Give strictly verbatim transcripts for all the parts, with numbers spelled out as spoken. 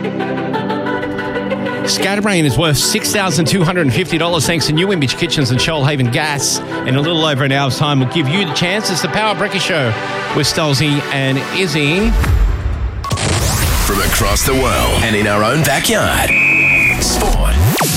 Scatterbrain is worth six thousand two hundred fifty dollars thanks to New Image Kitchens and Shoalhaven Gas. In a little over an hour's time, we'll give you the chance. It's the Power Breakfast Show with Stolzy and Izzy. From across the world and in our own backyard. Sport.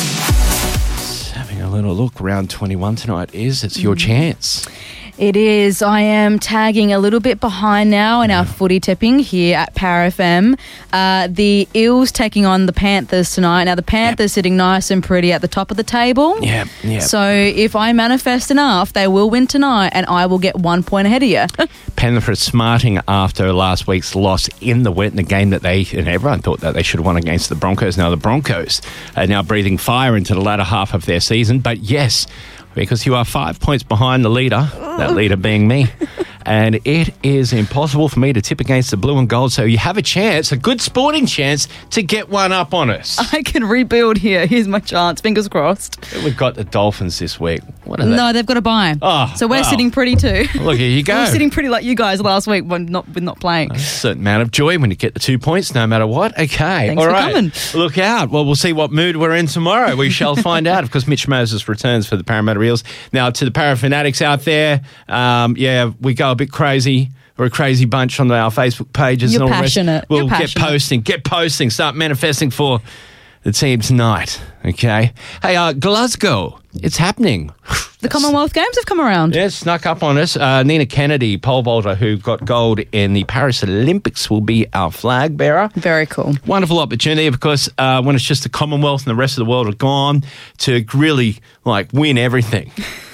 Just having a little look. Round twenty-one tonight is. It's your chance. It is. I am tagging a little bit behind now in our footy tipping here at Power F M. Uh, the Eels taking on the Panthers tonight. Now, the Panthers yep. sitting nice and pretty at the top of the table. Yeah, yeah. So if I manifest enough, they will win tonight and I will get one point ahead of you. Penrith smarting after last week's loss in the wet in the game that they, and everyone thought that they should have won against the Broncos. Now the Broncos are now breathing fire into the latter half of their season. But yes, because you are five points behind the leader, that leader being me. And it is impossible for me to tip against the blue and gold. So you have a chance, a good sporting chance, to get one up on us. I can rebuild here. Here's my chance. Fingers crossed. We've got the Dolphins this week. What are they? No, they've got a bye. Oh, so we're wow. sitting pretty too. Look, here you go. We're sitting pretty like you guys last week when not with not playing. A certain amount of joy when you get the two points, no matter what. Okay. Thanks All for right. coming. Look out. Well, we'll see what mood we're in tomorrow. We shall find out, because Mitch Moses returns for the Parramatta Eels. Now, to the Parafanatics out there, um, yeah, we go a bit crazy. We're a crazy bunch on our Facebook pages. You're and all passionate. The rest. We'll You're get passionate. posting, get posting, start manifesting for the team tonight. Okay. Hey, uh, Glasgow, it's happening. The Commonwealth Games have come around. Yeah, snuck up on us. Uh, Nina Kennedy, pole vaulter, who got gold in the Paris Olympics, will be our flag bearer. Very cool. Wonderful opportunity, because uh, when it's just the Commonwealth and the rest of the world are gone, to really like win everything.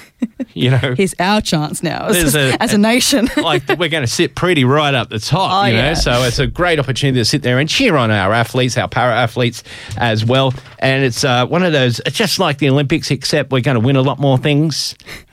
You know, here's our chance now as, a, as a nation. Like, we're going to sit pretty right up the top, Oh, you know. yeah. So it's a great opportunity to sit there and cheer on our athletes, our para athletes as well. And it's uh, one of those, it's just like the Olympics, except we're going to win a lot more things.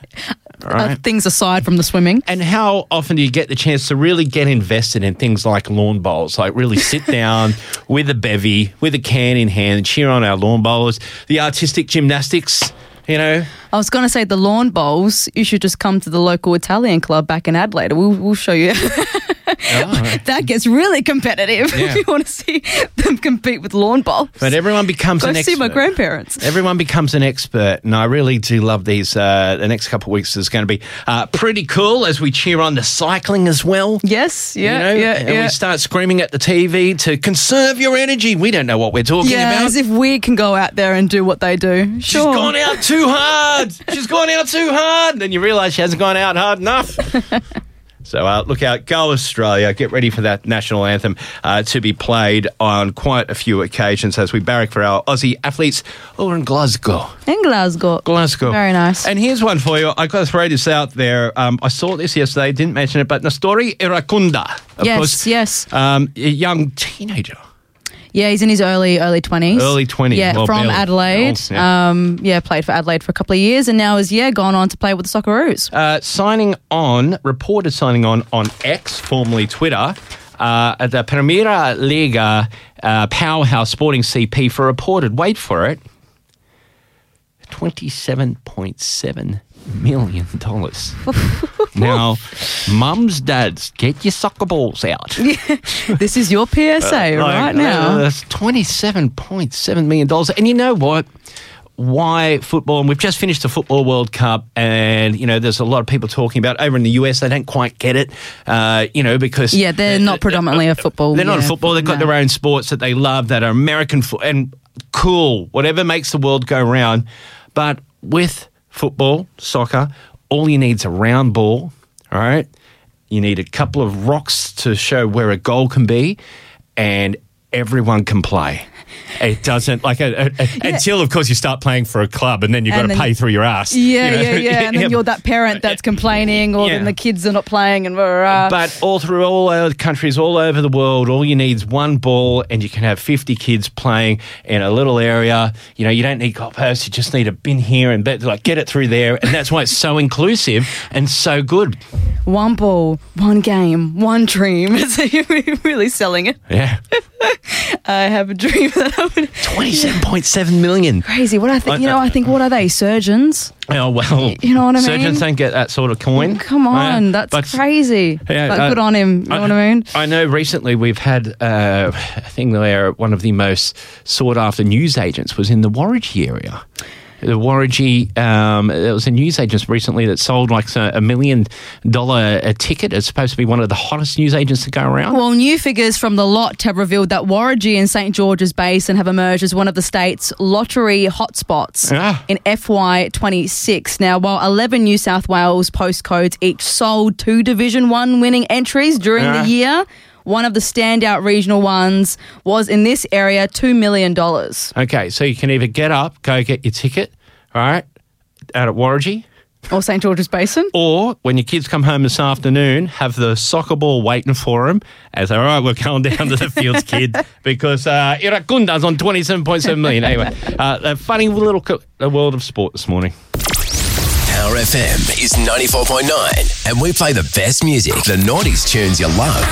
Right. Uh, things aside from the swimming. And how often do you get the chance to really get invested in things like lawn bowls? Like really sit down with a bevy, with a can in hand, and cheer on our lawn bowlers. The artistic gymnastics, you know. I was going to say the lawn bowls, you should just come to the local Italian club back in Adelaide. We'll, we'll show you. Oh. That gets really competitive Yeah. if you want to see them compete with lawn bowls. But everyone becomes Go an see expert. my grandparents. Everyone becomes an expert, and I really do love these. Uh, the next couple of weeks is going to be uh, pretty cool as we cheer on the cycling as well. Yes, yeah, you know, yeah, and yeah. we start screaming at the T V to conserve your energy. We don't know what we're talking Yeah, about. as if we can go out there and do what they do. She's Sure. gone out too hard. She's gone out too hard. Then you realise she hasn't gone out hard enough. So uh, look out, go Australia. Get ready for that national anthem uh, to be played on quite a few occasions as we barrack for our Aussie athletes over in Glasgow. In Glasgow. Glasgow. Very nice. And here's one for you. I got to throw this out there. Um, I saw this yesterday, didn't mention it, but Nestori Irakunda. Of yes, course, yes. Um, a young teenager. Yeah, he's in his early early twenties. Early twenties. Yeah, well, from barely. Adelaide. Oh, yeah. Um, yeah, played for Adelaide for a couple of years, and now is yeah gone on to play with the Socceroos. Uh, signing on, reported signing on on X, formerly Twitter, uh, at the Primera Liga uh, powerhouse Sporting C P for reported, wait for it, twenty-seven point seven million dollars. Now, mums, dads, get your soccer balls out. This is your P S A Uh, like, right now. Uh, that's twenty-seven point seven million dollars. And you know what? Why football? And we've just finished the Football World Cup, and, you know, there's a lot of people talking about over in the U S, they don't quite get it, uh, you know, because... Yeah, they're not predominantly a football. They're not yeah, a football. They've got no. their own sports that they love that are American fo- and cool, whatever makes the world go round. But with football, soccer, all you need is a round ball, all right? You need a couple of rocks to show where a goal can be, and everyone can play. It doesn't, like, a, a, a, Yeah. until, of course, you start playing for a club, and then you've got And to then- pay through your ass. Yeah, you know? yeah, yeah. And then you're that parent that's complaining, or Yeah. then the kids are not playing, and blah, blah, blah. But all through all other countries, all over the world, all you need is one ball, and you can have fifty kids playing in a little area. You know, you don't need goalposts. You just need a bin here and bet, like get it through there, and that's why it's so inclusive and so good. One ball, one game, one dream. So you're really selling it. Yeah. I have a dream that I would. twenty-seven point seven million. Crazy. What I think, I- you know, I think, what are they? Surgeons? Oh, well, You know what I mean? surgeons don't get that sort of coin. Come on, Uh, that's but- crazy. Yeah, but uh, good on him. You know what I mean? I know recently we've had uh, a thing where one of the most sought after news agents was in the Warringah area. The Warringah, um, there was a news agent recently that sold like a, a million dollar a ticket. It's supposed to be one of the hottest news agents to go around. Well, new figures from the lot have revealed that Warringah and Saint George's Basin have emerged as one of the state's lottery hotspots Ah. in F Y twenty-six. Now, while eleven New South Wales postcodes each sold two Division one winning entries during Ah. the year, one of the standout regional ones was in this area, two million dollars. Okay, so you can either get up, go get your ticket, all right, out at Warringah, Or Saint George's Basin. or when your kids come home this afternoon, have the soccer ball waiting for them as, all right, we're going down to the fields, kid, because uh, Irakunda's on twenty-seven point seven million. Anyway, uh, a funny little co- the world of sport this morning. Power F M is ninety-four point nine, and we play the best music, the noughties tunes you love.